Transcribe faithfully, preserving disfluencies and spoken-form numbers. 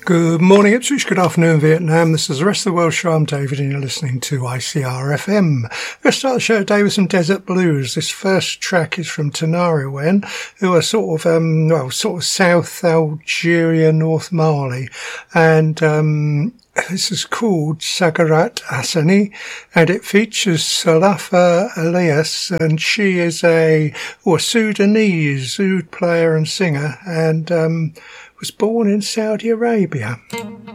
Good morning, Ipswich. Good afternoon, Vietnam. This is the Rest of the World Show. I'm David, and you're listening to I C R F M. We're going to start the show today with some Desert Blues. This first track is from Tanari Wen, who are sort of, um, well, sort of South Algeria, North Mali. And um, this is called Sagarat Hassani, and it features Salafa Elias, and she is a, oh, a Sudanese oud player and singer, and um, was born in Saudi Arabia.